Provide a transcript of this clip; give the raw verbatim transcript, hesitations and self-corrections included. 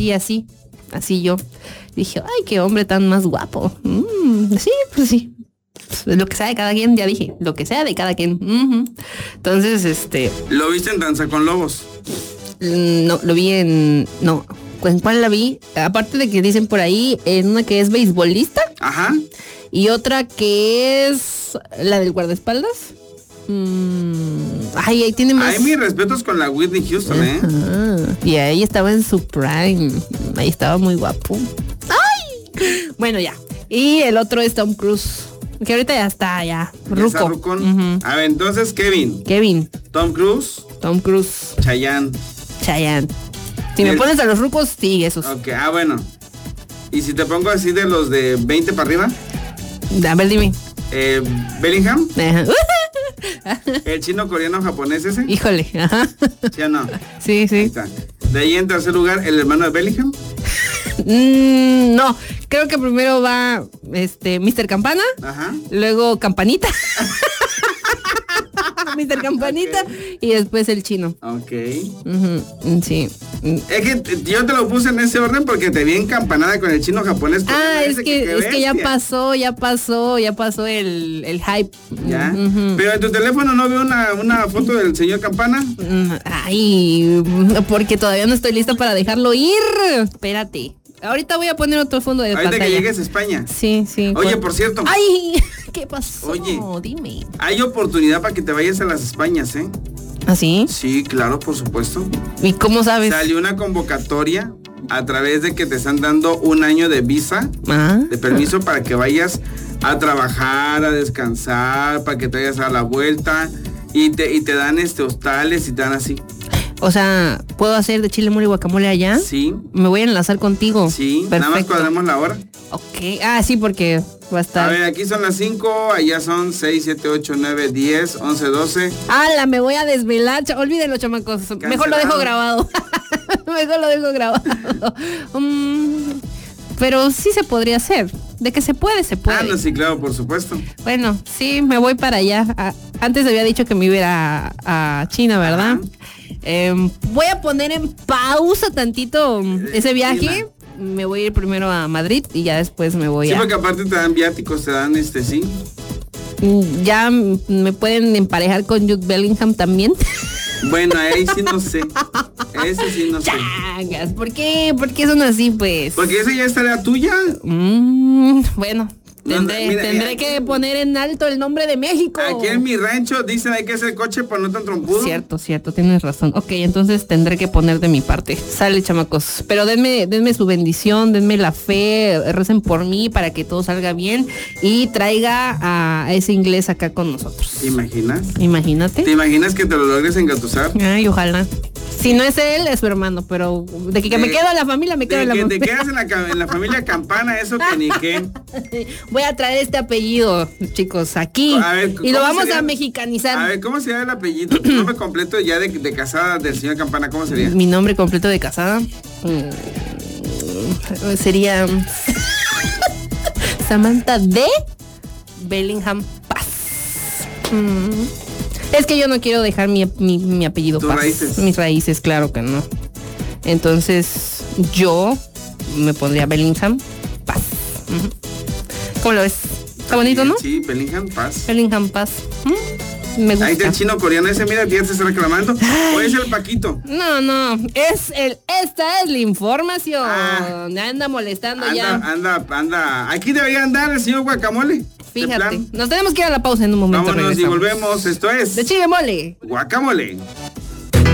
así, así, así yo. Dije, ay, qué hombre tan más guapo. Mm, sí, pues sí. Pues, lo que sea de cada quien, ya dije, lo que sea de cada quien. Uh-huh. Entonces, este... ¿Lo viste en Danza con Lobos? No, lo vi en... No, ¿en cuál la vi? Aparte de que dicen por ahí, en una que es beisbolista. Ajá. Y otra que es la del guardaespaldas. Mm, ay, ahí tiene más. Ay, mis respetos con la Whitney Houston, Ajá. ¿eh? Y ahí estaba en su prime. Ahí estaba muy guapo. ¡Ay! Bueno, ya. Y el otro es Tom Cruise. Que ahorita ya está, ya. Ruco. Uh-huh. A ver, entonces, Kevin. Kevin. Tom Cruise. Tom Cruise. Chayanne. Chayanne. Si me el... pones a los rucos, sí, esos. Ok, ah, bueno. ¿Y si te pongo así de los de veinte para arriba? A ver, dime. Eh, Bellingham. Ajá. El chino, coreano, japonés ese. Híjole, ajá. ¿Sí o no? Sí, sí. Ahí está. De ahí en tercer lugar, el hermano de Bellingham. Mm, no, creo que primero va este mister Campana. Ajá. Luego Campanita. mister Campanita. Okay. Y después el chino. Ok. Uh-huh, sí. Es que yo te lo puse en ese orden porque te vi encampanada con el chino japonés. Ah, es que, que es que ya pasó, ya pasó, ya pasó el, el hype. Ya. Uh-huh. Pero en tu teléfono no veo una, una foto del señor Campana. Ay, porque todavía no estoy lista para dejarlo ir. Espérate. Ahorita voy a poner otro fondo de Ahorita pantalla. que llegues a España. Sí, sí. Oye, por cierto. Ay, ¿qué pasó? Oye, dime. Hay oportunidad para que te vayas a las Españas, ¿eh? ¿Ah, sí? Sí, claro, por supuesto. ¿Y cómo sabes? Salió una convocatoria a través de que te están dando un año de visa, ¿Ah? de permiso para que vayas a trabajar, a descansar, para que te vayas a la vuelta y te, y te dan este hostales y te dan así. O sea, ¿puedo hacer de chile, mole y guacamole allá? Sí. Me voy a enlazar contigo. Sí, perfecto. Nada más cuadremos la hora. Ok. Ah, sí, porque va a estar. A ver, aquí son las cinco, allá son seis, siete, ocho, nueve, diez, once, doce. ¡Hala! Me voy a desvelar. Olvídenlo, chamacos. Cancelado. Mejor lo dejo grabado. Mejor lo dejo grabado. um, pero sí se podría hacer. De que se puede, se puede. Ah, no, sí, claro, por supuesto. Bueno, sí, me voy para allá. Ah, antes había dicho que me iba a ir a, a China, ¿verdad? Eh, voy a poner en pausa tantito ese viaje. China. Me voy a ir primero a Madrid y ya después me voy sí, a... Sí, porque aparte te dan viáticos, te dan este, sí. Ya me pueden emparejar con Jude Bellingham también. Bueno, ahí sí no sé. Ese sí no sé. Changas, ¿por qué? ¿Por qué son así, pues? Porque esa ya es tarea tuya. Mm, bueno, tendré, no, mira, tendré mira, que poner en alto el nombre de México. Aquí en mi rancho dicen hay que hacer coche para no tan trompudo. Cierto, cierto, tienes razón. Ok, entonces tendré que poner de mi parte. Sale, chamacos. Pero denme, denme su bendición, denme la fe, recen por mí para que todo salga bien y traiga a ese inglés acá con nosotros. ¿Te imaginas? Imagínate. ¿Te imaginas que te lo logres engatusar? Ay, ojalá. Si no es él, es su hermano, pero de que, que de, me quedo en la familia, me quedo de en la que familia. te quedas en la, en la familia Campana, eso que ni qué. Voy a traer este apellido, chicos, aquí. A ver, y lo vamos sería, a mexicanizar. A ver, ¿cómo sería el apellido? Tu nombre completo ya de, de casada del señor Campana, ¿cómo sería? Mi nombre completo de casada mm, sería Samantha de Bellingham Paz. Mm. Es que yo no quiero dejar mi, mi, mi apellido Tus Paz. raíces. Mis raíces, claro que no. Entonces, yo me pondría Bellingham Paz. Uh-huh. ¿Cómo lo ves? Está bonito, ¿no? Sí, Bellingham Paz. Bellingham Paz. ¿Mm? Me gusta. Ahí está el chino coreano ese, mira, ya se está reclamando. Ay. ¿O es el Paquito? No, no, es el, esta es la información. Ah, anda molestando anda, ya. Anda, anda. Aquí debería andar el señor Guacamole. Fíjate, nos tenemos que ir a la pausa en un momento. Vámonos y volvemos. Esto es de Chile Mole. Guacamole.